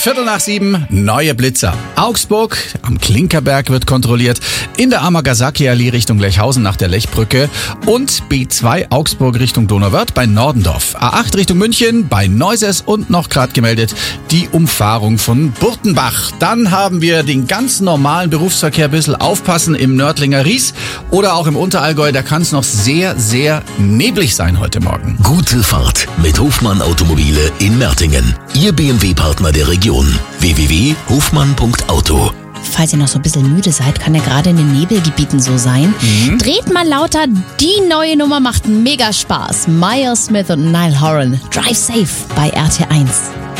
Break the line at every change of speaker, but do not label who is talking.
7:15, neue Blitzer. Augsburg, am Klinkerberg wird kontrolliert, in der Amagasaki-Allee Richtung Lechhausen nach der Lechbrücke und B2 Augsburg Richtung Donauwörth bei Nordendorf. A8 Richtung München bei Neuses und noch gerade gemeldet die Umfahrung von Burtenbach. Dann haben wir den ganz normalen Berufsverkehr, ein bisschen aufpassen im Nördlinger Ries oder auch im Unterallgäu, da kann es noch sehr, sehr neblig sein heute Morgen.
Gute Fahrt mit Hofmann Automobile in Mertingen. Ihr BMW-Partner der Region. www.hofmann.auto.
Falls ihr noch so ein bisschen müde seid, kann ja gerade in den Nebelgebieten so sein. Dreht mal lauter, die neue Nummer macht mega Spaß. Meyer Smith und Niall Horan. Drive Safe bei RT1.